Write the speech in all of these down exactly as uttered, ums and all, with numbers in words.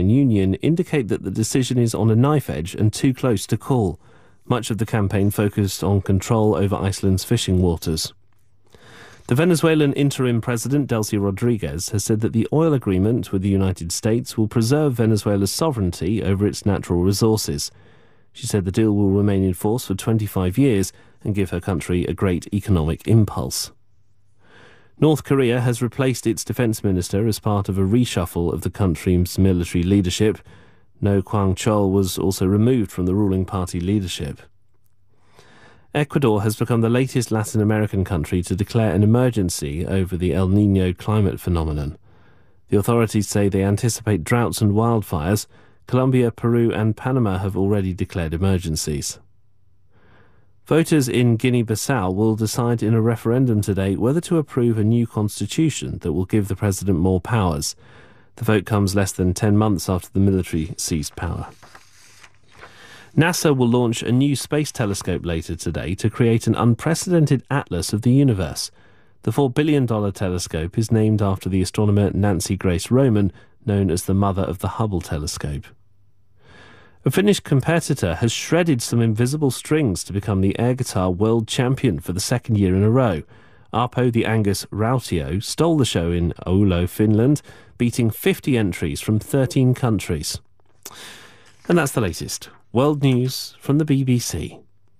European Union indicate that the decision is on a knife edge and too close to call. Much of the campaign focused on control over Iceland's fishing waters. The Venezuelan interim president, Delcy Rodriguez, has said that the oil agreement with the United States will preserve Venezuela's sovereignty over its natural resources. She said the deal will remain in force for twenty-five years and give her country a great economic impulse. North Korea has replaced its defence minister as part of a reshuffle of the country's military leadership. No Kwang-chol was also removed from the ruling party leadership. Ecuador has become the latest Latin American country to declare an emergency over the El Niño climate phenomenon. The authorities say they anticipate droughts and wildfires. Colombia, Peru and Panama have already declared emergencies. Voters in Guinea-Bissau will decide in a referendum today whether to approve a new constitution that will give the president more powers. The vote comes less than ten months after the military seized power. NASA will launch a new space telescope later today to create an unprecedented atlas of the universe. The four billion dollars telescope is named after the astronomer Nancy Grace Roman, known as the mother of the Hubble telescope. A Finnish competitor has shredded some invisible strings to become the air guitar world champion for the second year in a row. Arpo the Angus Rautio stole the show in Oulu, Finland, beating fifty entries from thirteen countries. And that's the latest. World news from the B B C.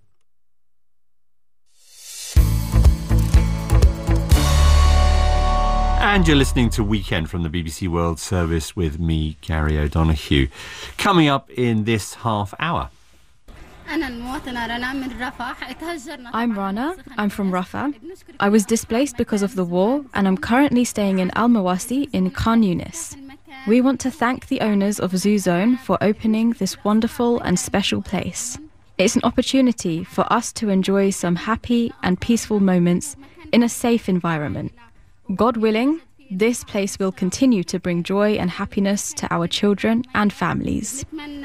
And you're listening to Weekend from the B B C World Service with me, Gary O'Donoghue. Coming up in this half hour. I'm Rana. I'm from Rafah. I was displaced because of the war and I'm currently staying in Al Mawasi in Khan Yunis. We want to thank the owners of Zoo Zone for opening this wonderful and special place. It's an opportunity for us to enjoy some happy and peaceful moments in a safe environment. God willing, this place will continue to bring joy and happiness to our children and families.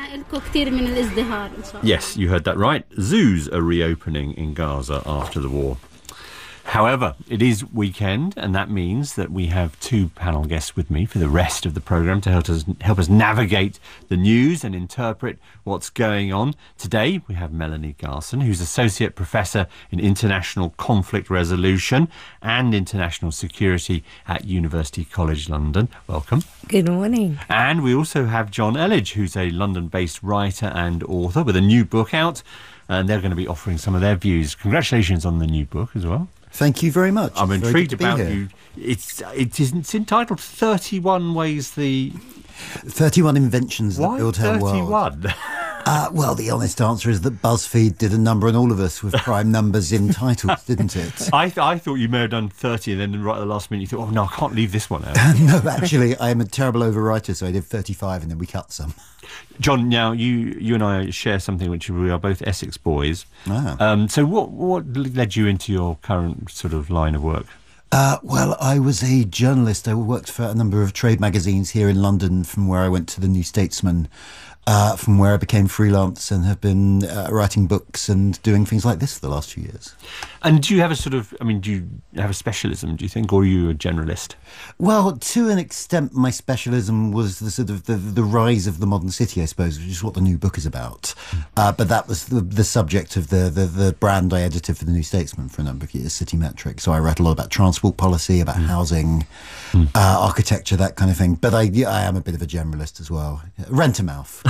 Yes, you heard that right. Zoos are reopening in Gaza after the war. However, it is weekend, and that means that we have two panel guests with me for the rest of the programme to help us, help us navigate the news and interpret what's going on. Today, we have Melanie Garson, who's Associate Professor in International Conflict Resolution and International Security at University College London. Welcome. Good morning. And we also have John Elledge, who's a London-based writer and author with a new book out, and they're going to be offering some of their views. Congratulations on the new book as well. Thank you very much. I'm it's intrigued about here. you. It's it is it's entitled thirty-one Ways the... thirty-one Inventions Why That Built Our World. thirty-one? Uh, well, the honest answer is that BuzzFeed did a number on all of us with prime numbers in titles, didn't it? I, th- I thought you may have done thirty and then right at the last minute you thought, oh no, I can't leave this one out. No, actually, I am a terrible overwriter, so I did thirty-five and then we cut some. John, now you you and I share something which we are both Essex boys. Ah. Um, so what, what led you into your current sort of line of work? Uh, well, I was a journalist. I worked for a number of trade magazines here in London, from where I went to the New Statesman, uh, from where I became freelance and have been uh, writing books and doing things like this for the last few years. And do you have a sort of, I mean, do you have a specialism, do you think, or are you a generalist? Well, to an extent, my specialism was the sort of the, the rise of the modern city, I suppose, which is what the new book is about. Mm. Uh, but that was the, the subject of the, the, the brand I edited for the New Statesman for a number of years, City Metric. So I wrote a lot about transport policy, about mm. housing, mm. Uh, architecture, that kind of thing. But I, yeah, I am a bit of a generalist as well. Rent-a-mouth.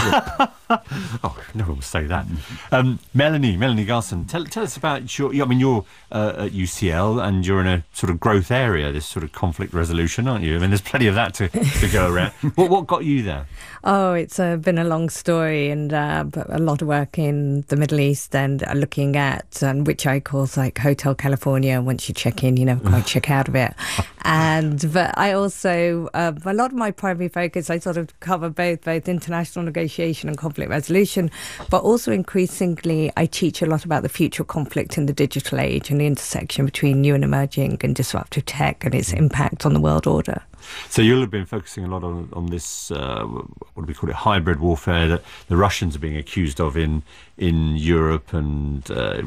Oh, no one will say that. Um, Melanie, Melanie Garson, tell, tell us about your, I mean, you're uh, at U C L and you're in a sort of growth area, this sort of conflict resolution, aren't you? I mean, there's plenty of that to, to go around. What, what got you there? Oh, it's uh, been a long story and uh, a lot of work in the Middle East and uh, looking at, um, which I call like Hotel California. Once you check in, you never quite check out of it. And but I also, uh, a lot of my primary focus, I sort of cover both, both international negotiation and conflict resolution, but also increasingly I teach a lot about the future of conflict in the digital age and the intersection between new and emerging and disruptive tech and its impact on the world order. So you'll have been focusing a lot on, on this, uh, what do we call it, hybrid warfare that the Russians are being accused of in in Europe and uh, with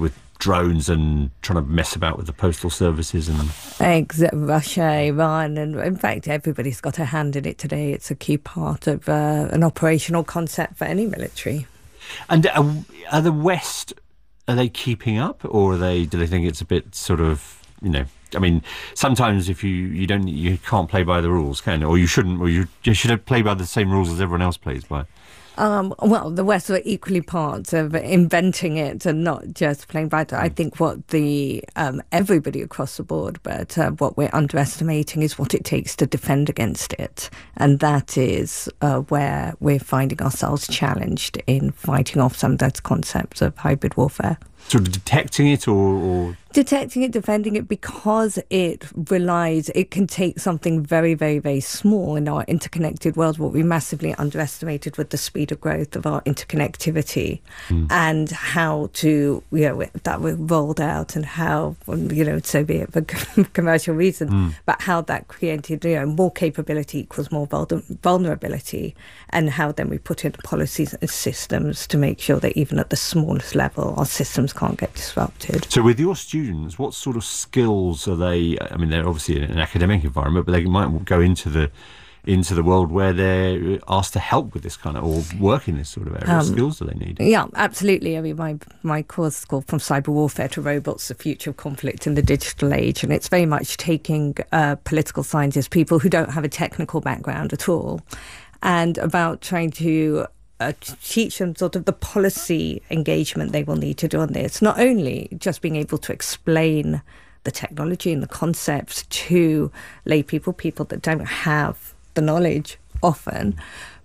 drones and trying to mess about with the postal services and Exactly. Russia, Iran, and in fact everybody's got a hand in it today. It's a key part of uh, an operational concept for any military. And uh, are the West, are they keeping up, or are they? Do they think it's a bit sort of, you know? I mean, sometimes if you, you don't you can't play by the rules, can you? Or you shouldn't, or you, you should play by the same rules as everyone else plays by. Um, well, the West were equally part of inventing it and not just playing by it. I think what the um, everybody across the board, but uh, what we're underestimating is what it takes to defend against it, and that is uh, where we're finding ourselves challenged in fighting off some of those concepts of hybrid warfare. Sort of detecting it, or, or detecting it, defending it, because it relies, it can take something very, very, very small in our interconnected world. What we massively underestimated with the speed of growth of our interconnectivity mm. and how to, you know, that was rolled out and how, you know, Soviet for commercial reasons, mm. but how that created, you know, more capability equals more vulnerability, and how then we put in policies and systems to make sure that even at the smallest level, our systems can't get disrupted. So with your students, what sort of skills are they? I mean, they're obviously in an academic environment, but they might go into the into the world where they're asked to help with this kind of, or work in this sort of area. Um, what skills do they need? Yeah, absolutely. I mean, my, my course is called From Cyber Warfare to Robots, the Future of Conflict in the Digital Age, and it's very much taking uh, political scientists, people who don't have a technical background at all, and about trying to Uh, teach them sort of the policy engagement they will need to do on this. Not only just being able to explain the technology and the concepts to lay people, people that don't have the knowledge often,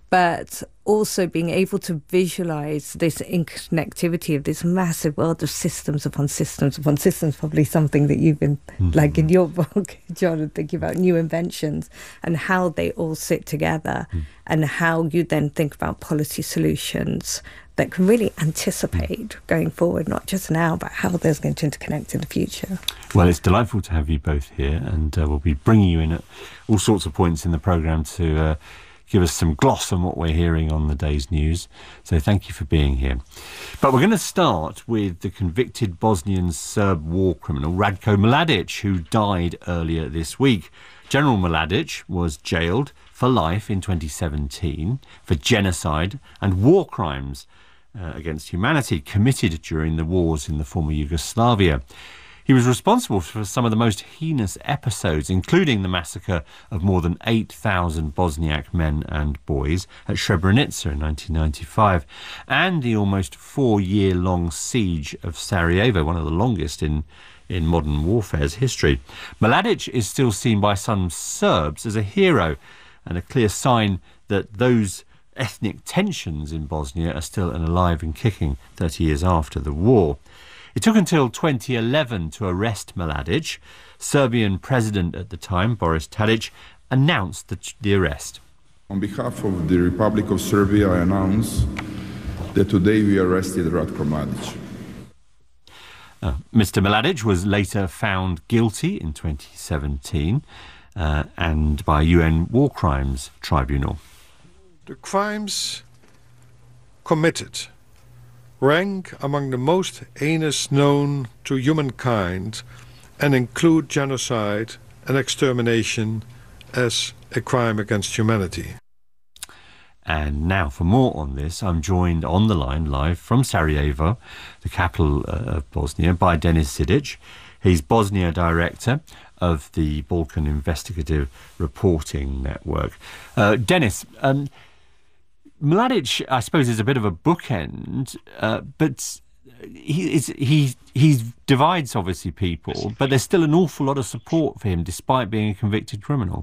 but also being able to visualize this interconnectivity of this massive world of systems upon systems upon systems, probably something that you've been, mm-hmm. like in your book, John, thinking about new inventions and how they all sit together mm. and how you then think about policy solutions that can really anticipate going forward, not just now, but how there's going to interconnect in the future. Well, it's delightful to have you both here, and uh, we'll be bringing you in at all sorts of points in the programme to uh, give us some gloss on what we're hearing on the day's news. So thank you for being here. But we're going to start with the convicted Bosnian Serb war criminal Ratko Mladic, who died earlier this week. General Mladic was jailed for life in twenty seventeen for genocide and war crimes uh, against humanity committed during the wars in the former Yugoslavia. He was responsible for some of the most heinous episodes, including the massacre of more than eight thousand Bosniak men and boys at Srebrenica in nineteen ninety-five, and the almost four-year-long siege of Sarajevo, one of the longest in, in modern warfare's history. Mladic is still seen by some Serbs as a hero, and a clear sign that those ethnic tensions in Bosnia are still alive and kicking thirty years after the war. It took until twenty eleven to arrest Mladic. Serbian president at the time, Boris Tadic, announced the, the arrest. On behalf of the Republic of Serbia, I announce that today we arrested Ratko Mladic. Uh, Mister Mladic was later found guilty in twenty seventeen uh, and by U N War Crimes Tribunal. The crimes committed rank among the most heinous known to humankind and include genocide and extermination as a crime against humanity. And now for more on this, I'm joined on the line live from Sarajevo, the capital uh, of Bosnia, by Denis Sidic. He's Bosnia director of the Balkan Investigative Reporting Network. Uh, Denis, um, Mladic, I suppose, is a bit of a bookend, uh, but he, is, he he divides, obviously, people, but there's still an awful lot of support for him, despite being a convicted criminal.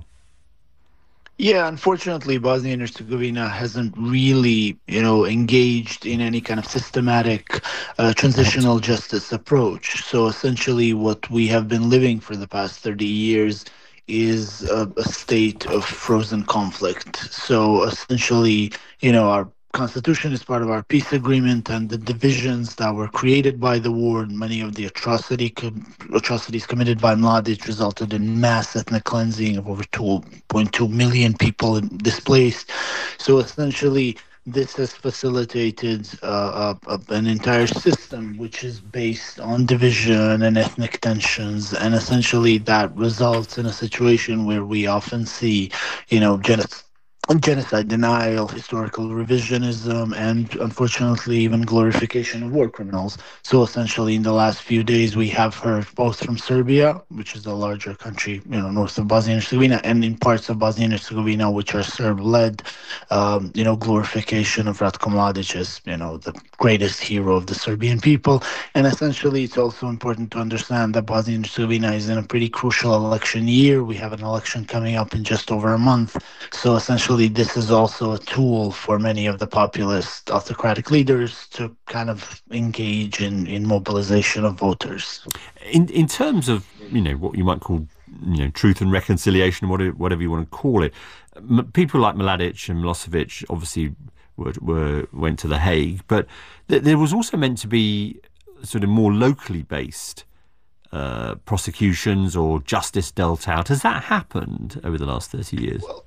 Yeah, unfortunately, Bosnia and Herzegovina hasn't really, you know, engaged in any kind of systematic uh, transitional justice approach. So essentially what we have been living for the past thirty years is a, a state of frozen conflict. So essentially, you know, our constitution is part of our peace agreement, and the divisions that were created by the war and many of the atrocity com- atrocities committed by Mladic resulted in mass ethnic cleansing of over two point two million people displaced. So essentially, this has facilitated uh, a, a, an entire system which is based on division and ethnic tensions, and essentially that results in a situation where we often see, you know, genocide. genocide denial, historical revisionism, and unfortunately even glorification of war criminals. So essentially in the last few days we have heard both from Serbia, which is a larger country, you know, north of Bosnia and Herzegovina, and in parts of Bosnia and Herzegovina which are Serb-led, um, you know, glorification of Ratko Mladic as, you know, the greatest hero of the Serbian people. And essentially it's also important to understand that Bosnia and Herzegovina is in a pretty crucial election year. We have an election coming up in just over a month. So essentially this is also a tool for many of the populist autocratic leaders to kind of engage in, in mobilization of voters. In in terms of, you know, what you might call, you know, truth and reconciliation, whatever, whatever you want to call it, m- people like Mladic and Milosevic obviously were, were went to The Hague, but th- there was also meant to be sort of more locally based uh, prosecutions or justice dealt out. Has that happened over the last thirty years? Well,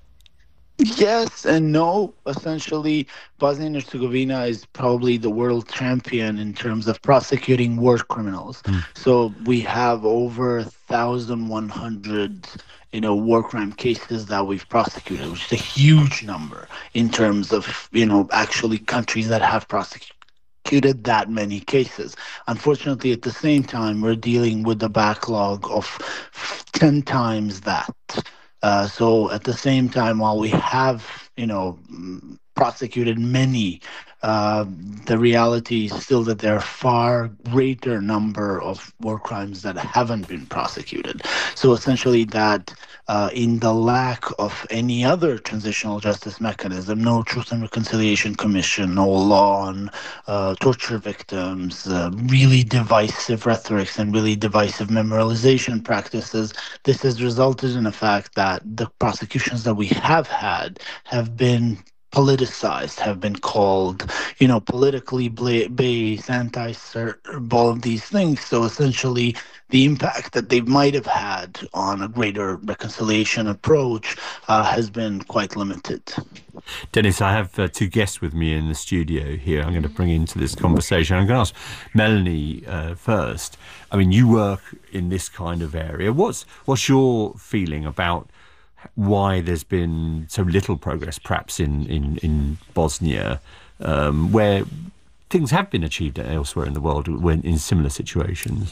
yes and no. Essentially, Bosnia and Herzegovina is probably the world champion in terms of prosecuting war criminals. Mm. So we have over one thousand one hundred, you know, war crime cases that we've prosecuted, which is a huge number in terms of, you know, actually countries that have prosecuted that many cases. Unfortunately, at the same time, we're dealing with a backlog of ten times that. Uh, so at the same time, while we have, you know, prosecuted many, uh, the reality is still that there are far greater number of war crimes that haven't been prosecuted. So essentially that uh, in the lack of any other transitional justice mechanism, no Truth and Reconciliation Commission, no law on uh, torture victims, uh, really divisive rhetorics and really divisive memorialization practices, this has resulted in the fact that the prosecutions that we have had have been politicized, have been called, you know, politically based, anti-Serb, all of these things. So essentially, the impact that they might have had on a greater reconciliation approach uh, has been quite limited. Dennis, I have uh, two guests with me in the studio here. I'm going to bring into this conversation. I'm going to ask Melanie uh, first. I mean, you work in this kind of area. What's what's your feeling about why there's been so little progress, perhaps in, in, in Bosnia, um, where things have been achieved elsewhere in the world when in similar situations?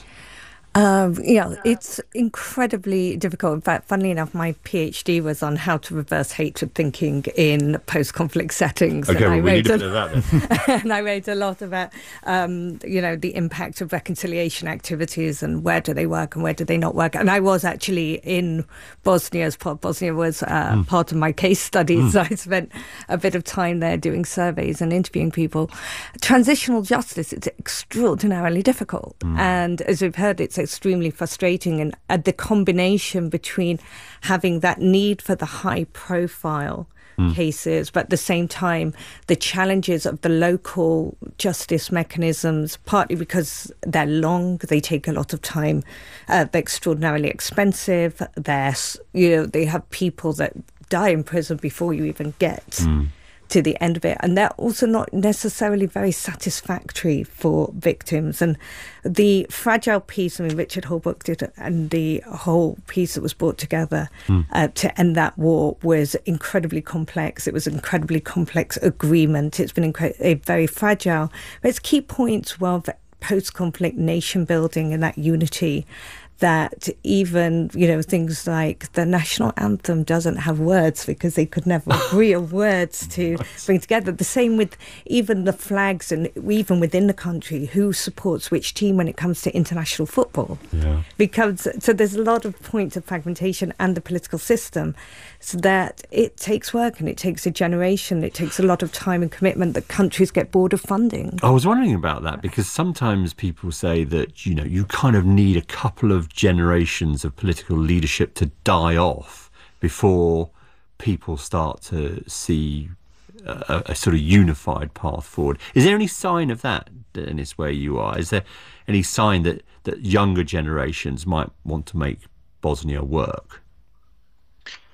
Um, yeah, it's incredibly difficult. In fact, funnily enough, my PhD was on how to reverse hatred thinking in post-conflict settings. Okay, and well, I we need a a, bit of that then. And I wrote a lot about, um, you know, the impact of reconciliation activities and where do they work and where do they not work. And I was actually in Bosnia as part. Bosnia was uh, mm. part of my case studies. Mm. So I spent a bit of time there doing surveys and interviewing people. Transitional justice is extraordinarily difficult. Mm. And as we've heard, it's extremely frustrating, and uh, the combination between having that need for the high profile mm. cases, but at the same time the challenges of the local justice mechanisms, partly because they're long, they take a lot of time, uh, they're extraordinarily expensive, they're, you know, they have people that die in prison before you even get mm. to the end of it, and they're also not necessarily very satisfactory for victims. And the fragile piece, I mean, Richard Holbrooke did, and the whole piece that was brought together mm. uh, to end that war was incredibly complex. It was an incredibly complex agreement. It's been incre- very fragile, but its key points were post-conflict nation building and that unity, that even, you know, things like the national anthem doesn't have words because they could never agree on words to bring together. The same with even the flags, and even within the country, who supports which team when it comes to international football. Yeah. Because, so there's a lot of points of fragmentation and the political system, so that it takes work and it takes a generation, it takes a lot of time and commitment that countries get bored of funding. I was wondering about that, because sometimes people say that, you know, you kind of need a couple of generations of political leadership to die off before people start to see a, a sort of unified path forward. Is there any sign of that, Dennis, where you are? Is there any sign that, that younger generations might want to make Bosnia work?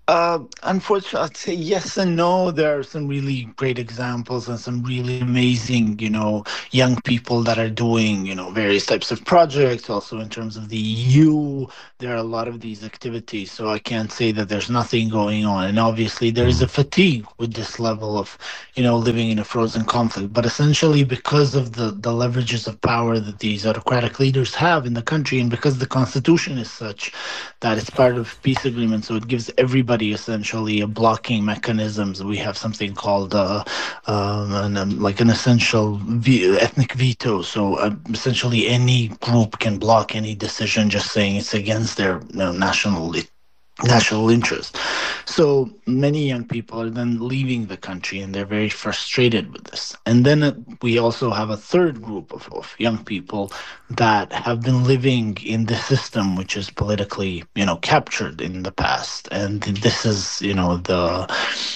Uh, unfortunately, I'd say yes and no. There are some really great examples and some really amazing, you know, young people that are doing, you know, various types of projects. Also, in terms of the E U, there are a lot of these activities. So I can't say that there's nothing going on. And obviously, there is a fatigue with this level of, you know, living in a frozen conflict. But essentially, because of the, the leverages of power that these autocratic leaders have in the country, and because the constitution is such that it's part of peace agreement, so it gives everybody essentially a blocking mechanisms. We have something called uh, um, an, um, like an essential ve- ethnic veto. So uh, essentially, any group can block any decision just saying it's against their you know, national national interest. So many young people are then leaving the country, and they're very frustrated with this. And then uh, we also have a third group of, of young people that have been living in the system, which is politically, you know, captured in the past. And this is, you know, the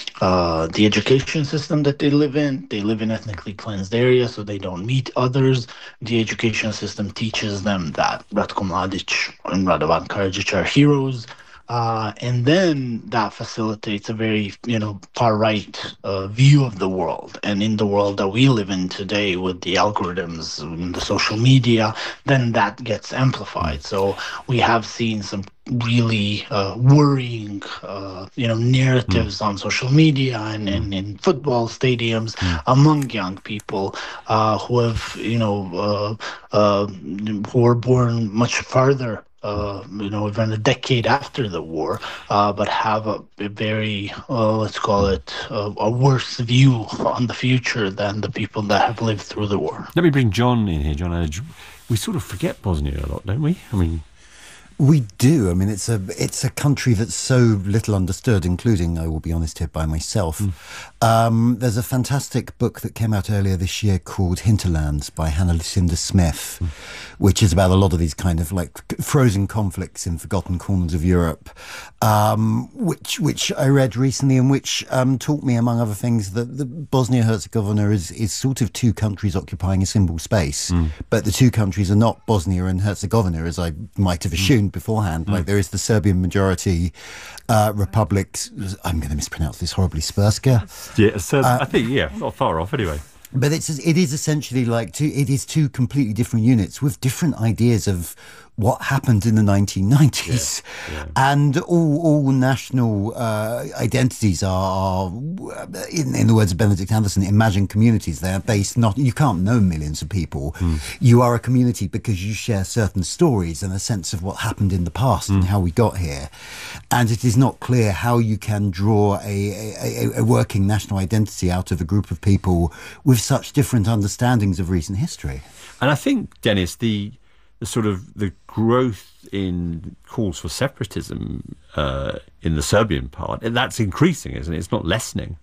uh, the education system that they live in. They live in ethnically cleansed areas, so they don't meet others. The education system teaches them that Ratko Mladic and Radovan Karadzic are heroes. Uh, and then that facilitates a very, you know, far-right uh, view of the world. And in the world that we live in today with the algorithms and the social media, then that gets amplified. So we have seen some really uh, worrying, uh, you know, narratives mm. on social media and, and in football stadiums mm. among young people uh, who have, you know, uh, uh, who were born much farther Uh, you know, even a decade after the war, uh, but have a, a very, uh, let's call it, uh, a worse view on the future than the people that have lived through the war. Let me bring John in here. John Edge. We sort of forget Bosnia a lot, don't we? I mean... We do. I mean, it's a it's a country that's so little understood, including, I will be honest here, by myself. Mm. Um, there's a fantastic book that came out earlier this year called Hinterlands by Hannah Lucinda Smith, mm. which is about a lot of these kind of like frozen conflicts in forgotten corners of Europe, um, which which I read recently, and which um, taught me, among other things, that the Bosnia-Herzegovina is, is sort of two countries occupying a symbol space, mm. but the two countries are not Bosnia and Herzegovina, as I might have assumed. Mm. beforehand. Like mm. there is the Serbian majority uh, republic, I'm going to mispronounce this horribly, Spurska. Yeah, so uh, I think, yeah, not far off anyway. But it's it is essentially like two, it is two completely different units with different ideas of what happened in the nineteen nineties. Yeah, yeah. And all all national uh, identities are, in, in the words of Benedict Anderson, imagined communities. They are based not, you can't know millions of people. Mm. You are a community because you share certain stories and a sense of what happened in the past mm. and how we got here. And it is not clear how you can draw a, a, a working national identity out of a group of people with such different understandings of recent history. And I think, Dennis, the the sort of the growth in calls for separatism uh, in the Serbian part, that's increasing, isn't it? It's not lessening.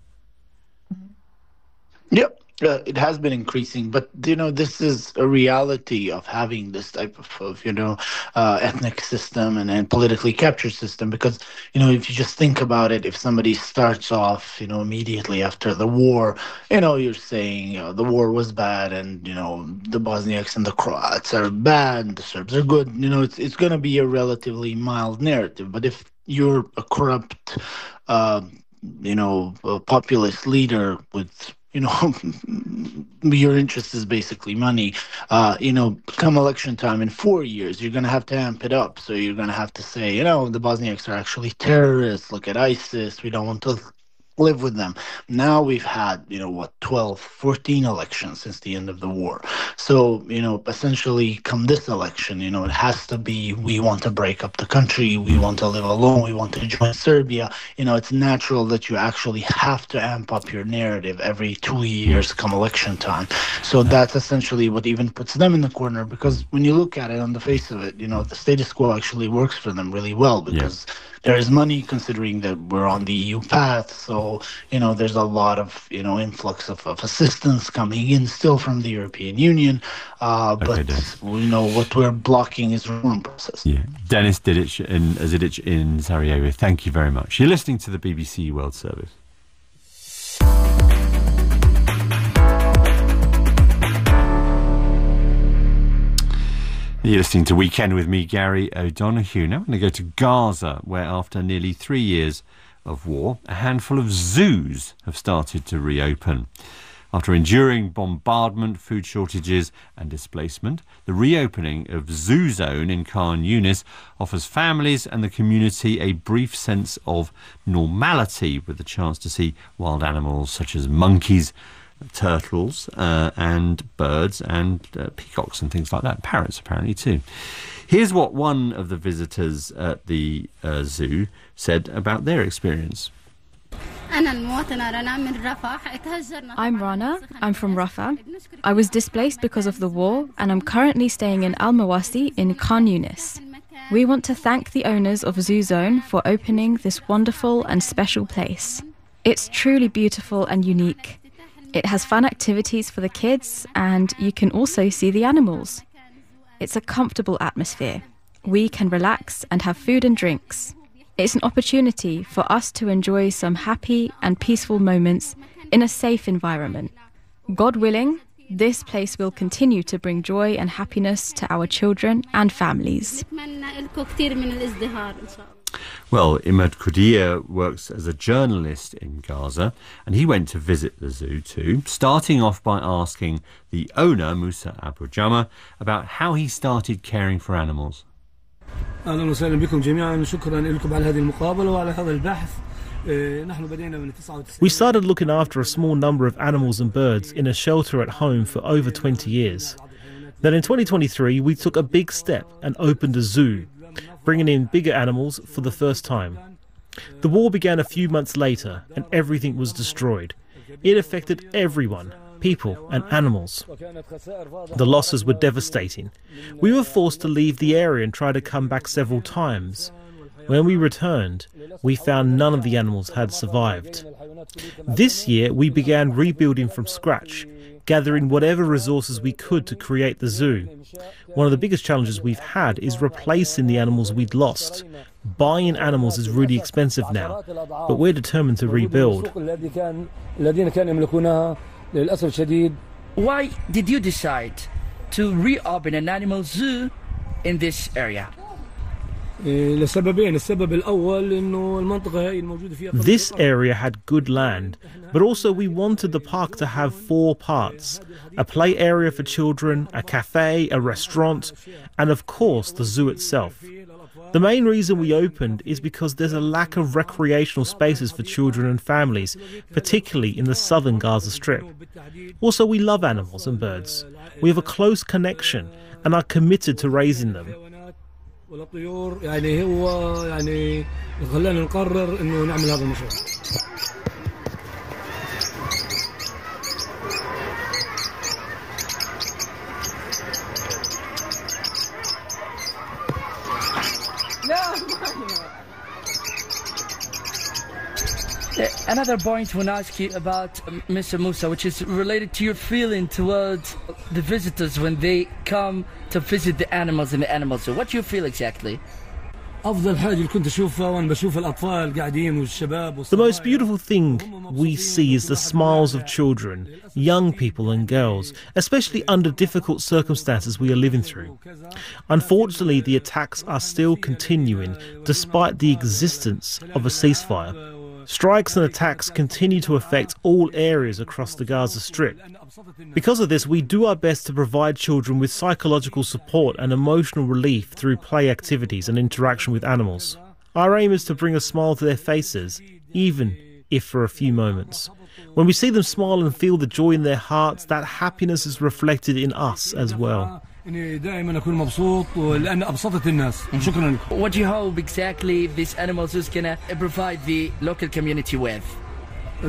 Yep. Uh, it has been increasing, but, you know, this is a reality of having this type of, of you know, uh, ethnic system and, and politically captured system. Because, you know, if you just think about it, if somebody starts off, you know, immediately after the war, you know, you're saying, you know, the war was bad and, you know, the Bosniaks and the Croats are bad, the Serbs are good. You know, it's, it's going to be a relatively mild narrative. But if you're a corrupt, uh, you know, a populist leader with, you know, your interest is basically money. Uh, you know, come election time in four years, you're going to have to amp it up. So you're going to have to say, you know, the Bosniaks are actually terrorists. Look at ISIS. We don't want to live with them. Now we've had, you know, what, twelve, fourteen elections since the end of the war. So, you know, essentially come this election, you know, it has to be, we want to break up the country, we want to live alone, we want to join Serbia. You know, it's natural that you actually have to amp up your narrative every two years come election time. So that's essentially what even puts them in the corner, because when you look at it on the face of it, you know, the status quo actually works for them really well, because yeah. there is money, considering that we're on the E U path. So, you know, there's a lot of, you know, influx of, of assistance coming in still from the European Union. Uh, okay, but, Dennis. you know, what we're blocking is reform process. Yeah. Dennis Didic in, Zidic in Sarajevo, thank you very much. You're listening to the B B C World Service. You're listening to Weekend with me, Gary O'Donoghue. Now we're going to go to Gaza, where after nearly three years of war, a handful of zoos have started to reopen. After enduring bombardment, food shortages and displacement, the reopening of Zoo Zone in Khan Yunis offers families and the community a brief sense of normality, with the chance to see wild animals such as monkeys, turtles uh, and birds and uh, peacocks and things like that, parrots apparently too. Here's what one of the visitors at the uh, zoo said about their experience. I'm Rana. I'm from Rafah. I was displaced because of the war and I'm currently staying in Al Mawasi in Khan Yunis. We want to thank the owners of Zoo Zone for opening this wonderful and special place. It's truly beautiful and unique. It has fun activities for the kids and you can also see the animals. It's a comfortable atmosphere. We can relax and have food and drinks. It's an opportunity for us to enjoy some happy and peaceful moments in a safe environment. God willing, this place will continue to bring joy and happiness to our children and families. Well, Imad Kudia works as a journalist in Gaza, and he went to visit the zoo too, starting off by asking the owner, Musa Abu Jama, about how he started caring for animals. أهلا وسهلا بكم جميعا شكرا لكم على هذه المقابلة وعلى هذا البحث. We started looking after a small number of animals and birds in a shelter at home for over twenty years. Then in twenty twenty-three we took a big step and opened a zoo, bringing in bigger animals for the first time. The war began a few months later and everything was destroyed. It affected everyone, people and animals. The losses were devastating. We were forced to leave the area and try to come back several times. When we returned, we found none of the animals had survived. This year we began rebuilding from scratch, gathering whatever resources we could to create the zoo. One of the biggest challenges we've had is replacing the animals we'd lost. Buying animals is really expensive now, but we're determined to rebuild. Why did you decide to reopen an animal zoo in this area? This area had good land, but also we wanted the park to have four parts: a play area for children, a cafe, a restaurant, and of course the zoo itself. The main reason we opened is because there's a lack of recreational spaces for children and families, particularly in the southern Gaza Strip. Also, we love animals and birds. We have a close connection and are committed to raising them. Another point I want to ask you about, um, Mister Musa, which is related to your feeling towards the visitors when they come to visit the animals in the animal zoo. What do you feel exactly? The most beautiful thing we see is the smiles of children, young people and girls, especially under difficult circumstances we are living through. Unfortunately, the attacks are still continuing despite the existence of a ceasefire. Strikes and attacks continue to affect all areas across the Gaza Strip. Because of this, we do our best to provide children with psychological support and emotional relief through play activities and interaction with animals. Our aim is to bring a smile to their faces, even if for a few moments. When we see them smile and feel the joy in their hearts, that happiness is reflected in us as well. What do you hope exactly this animal zoo is going to provide the local community with? I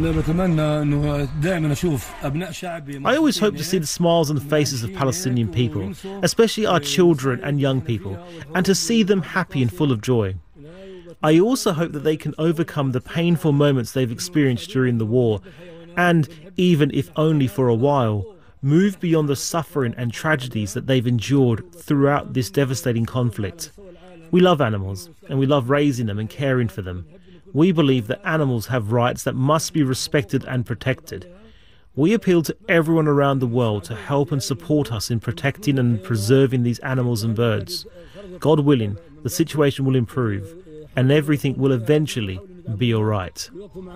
always hope to see the smiles on the faces of Palestinian people, especially our children and young people, and to see them happy and full of joy. I also hope that they can overcome the painful moments they've experienced during the war, and, even if only for a while, move beyond the suffering and tragedies that they've endured throughout this devastating conflict. We love animals, and we love raising them and caring for them. We believe that animals have rights that must be respected and protected. We appeal to everyone around the world to help and support us in protecting and preserving these animals and birds. God willing, the situation will improve, and everything will eventually be all right.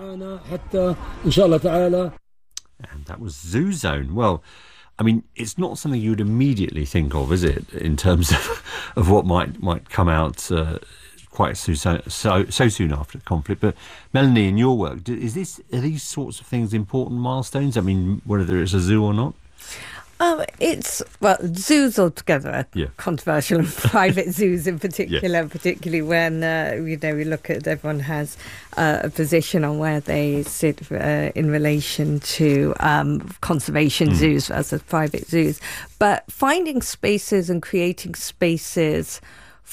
And that was Zoo Zone. Well, I mean, it's not something you would immediately think of, is it, in terms of, of what might might come out uh, quite so, so so soon after conflict. But Melanie, in your work, is this are these sorts of things important milestones? I mean, whether it's a zoo or not. Um, it's, well, zoos altogether are yeah. controversial, and private zoos in particular, yes. particularly when, uh, you know, we look at, everyone has uh, a position on where they sit uh, in relation to um, conservation mm. zoos versus private zoos. But finding spaces and creating spaces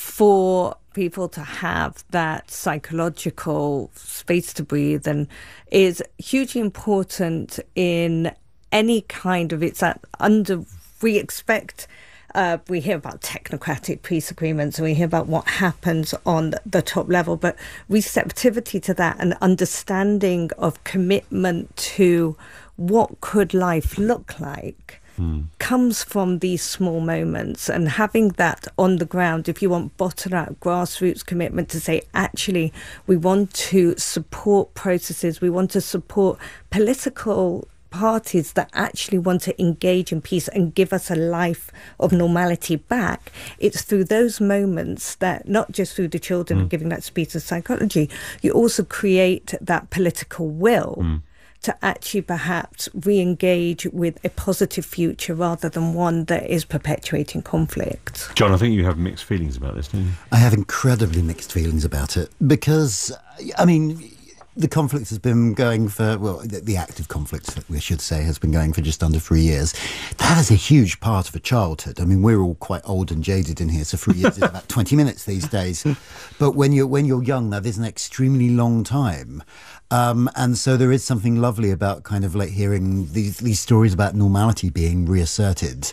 for people to have that psychological space to breathe and is hugely important in any kind of, it's that under, we expect, uh, we hear about technocratic peace agreements and we hear about what happens on the top level, but receptivity to that and understanding of commitment to what could life look like mm. comes from these small moments, and having that on the ground, if you want bottom up grassroots commitment to say, actually, we want to support processes, we want to support political parties that actually want to engage in peace and give us a life of normality back. It's through those moments that, not just through the children mm. giving that speech of psychology, you also create that political will mm. to actually perhaps re-engage with a positive future rather than one that is perpetuating conflict. John, I think you have mixed feelings about this, don't you? I have incredibly mixed feelings about it because, I mean, the conflict has been going for, well, the, the active conflict, we should say, has been going for just under three years. That is a huge part of a childhood. I mean, we're all quite old and jaded in here, so three years is about twenty minutes these days. But when you're, when you're young, that is an extremely long time. Um, and so there is something lovely about kind of like hearing these, these stories about normality being reasserted.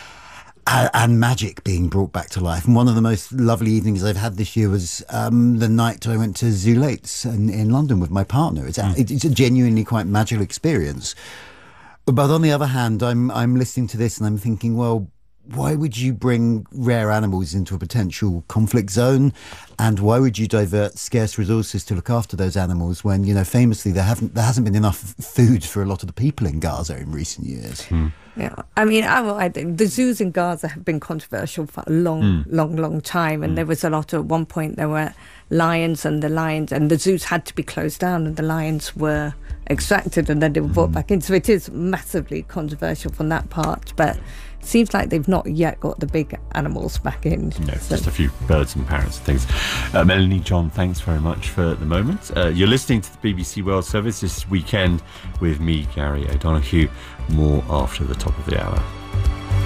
Uh, and magic being brought back to life. And one of the most lovely evenings I've had this year was um, the night I went to Zoo Lates in, in London with my partner. It's a, mm. it's a genuinely quite magical experience. But on the other hand, I'm I'm listening to this and I'm thinking, well, why would you bring rare animals into a potential conflict zone? And why would you divert scarce resources to look after those animals when, you know, famously there haven't there hasn't been enough food for a lot of the people in Gaza in recent years? Mm. Yeah, I mean, I, I think the zoos in Gaza have been controversial for a long, mm. long, long time. And mm. there was a lot of, at one point, there were lions and the lions, and the zoos had to be closed down and the lions were extracted and then they were brought mm. back in. So it is massively controversial from that part. But it seems like they've not yet got the big animals back in. No, so. Just a few birds and parrots and things. Uh, Melanie, John, thanks very much for the moment. Uh, you're listening to the B B C World Service this weekend with me, Gary O'Donoghue. More after the top of the hour.